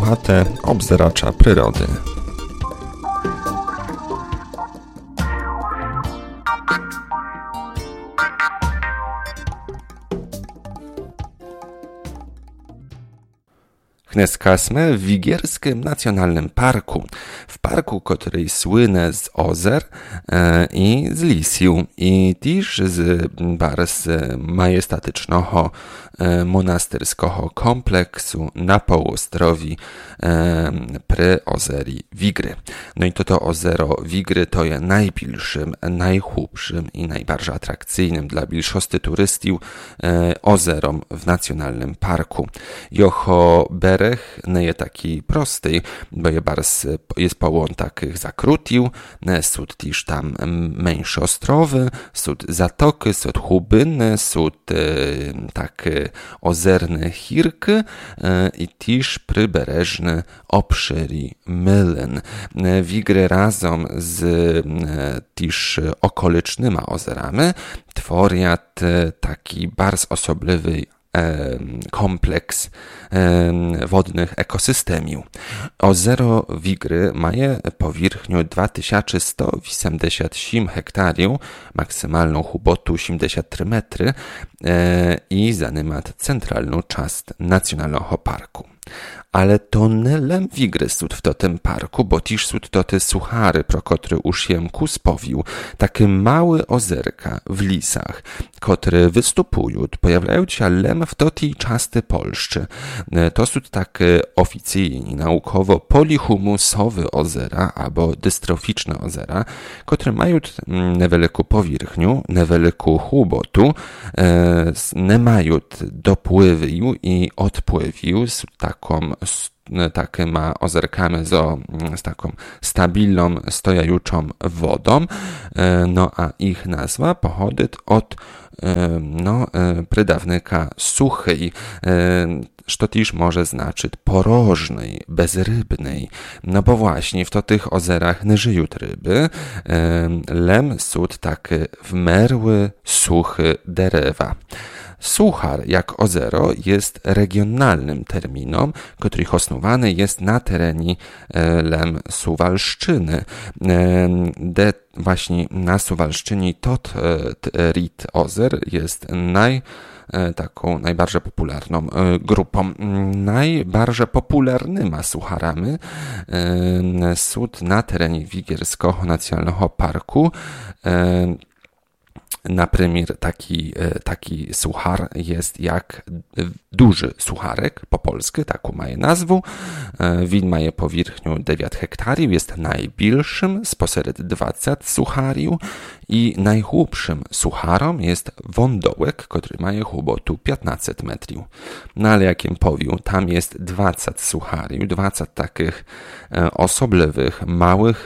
słuchacie obzeracza przyrody. Dneska sme w Wigierskim Nacjonalnym Parku. W parku, który słyne z ozer i z lisiu. I też z bardzo majestatycznego monastyrskiego kompleksu na połostrowi przy ozeri Wigry. No i to ozero Wigry to jest najbliższym, najchłupszym i najbardziej atrakcyjnym dla większości turystów ozerom w Nacjonalnym Parku. Jocho bereg nie jest taki prosty, bo jest pełen takich zakrutił, są też tam mniejsze ostrowy, są zatoki, są chubyny, są takie ozerne hirki i też przybrzeżne obszyry mylyn. Wigry razem z też okolicznymi ozerami tworzą taki bardzo osobliwy kompleks wodnych ekosystemów. Ozero Wigry ma powierzchnię 2187 hektarów, maksymalną hubotu 83 metry i zajmuje centralną część Nacjonalnego Parku. Ale to nie Wigry są w tym parku, bo też są to te suchary, pro które już jem spowił. Takie małe ozerka w lisach, które występują, pojawiają się lem w tej części Polszczy. To są takie oficjalnie, naukowo polihumusowe ozera albo dystroficzne ozera, które mają niewielką powierzchnię, niewielką hubotu, nie mają dopływu i odpływu z takimi ozerkami z taką stabilną, stojącą wodą, no a ich nazwa pochodzi od przydawnika suchej, co też może znaczyć porożnej, bezrybnej, no bo właśnie w tych ozerach nie żyją ryby, lem są takie wmerły, suchy derewa. Suchar, jak ozero, jest regionalnym terminem, który osnowany jest na terenie lem Suwalszczyny. Właśnie na Suwalszczynie rit ozer jest taką najbardziej popularną grupą. Najbardziej popularnymi sucharami są na terenie Wigierskiego Nacjonalnego Parku. Na przykład taki suchar jest jak duży sucharek po polsku, taką ma nazwę. Win ma powierzchnię 9 hektarów, jest najbliższym spośród 20 suchariów i najchłupszym sucharom jest wądołek, który ma hubotu 15 metrów. No ale jakim powiem, tam jest 20 suchariów, 20 takich osobliwych, małych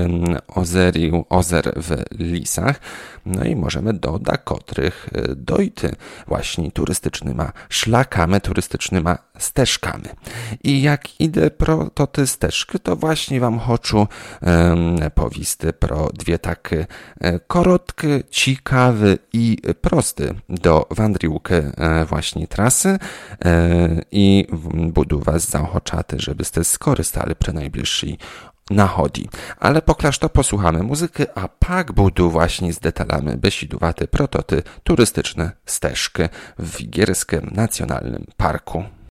ozer w lisach, no i możemy dodać, których dojty właśnie turystycznymi szlakami, turystycznymi ścieżkami. I jak idę pro te ścieżki, to właśnie wam chcę powiedzieć pro dwie takie krótkie, ciekawe i proste do wędrówki właśnie trasy i budu was zachęcać, żebyście skorzystali przy najbliższej nachodzi. Ale poklaż to posłuchamy muzyki, a pak budu właśnie z detalami besidowate prototy turystyczne ścieżki w Wigierskim Nacjonalnym Parku.